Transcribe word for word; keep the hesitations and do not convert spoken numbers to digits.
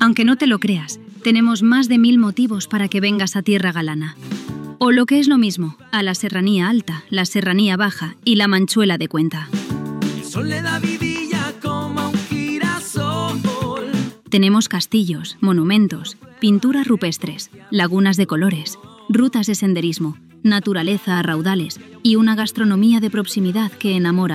Aunque no te lo creas, tenemos más de mil motivos para que vengas a Tierra Galana. O lo que es lo mismo, a la Serranía Alta, la Serranía Baja y la Manchuela de Cuenta. El sol le da vidilla como a un girasol. Tenemos castillos, monumentos, pinturas rupestres, lagunas de colores, rutas de senderismo, naturaleza a raudales y una gastronomía de proximidad que enamora